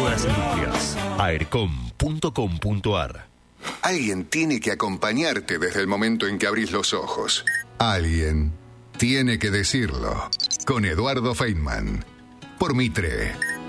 las industrias. aercom.com.ar. Alguien tiene que acompañarte desde el momento en que abrís los ojos. Alguien tiene que decirlo. Con Eduardo Feynman. Por Mitre.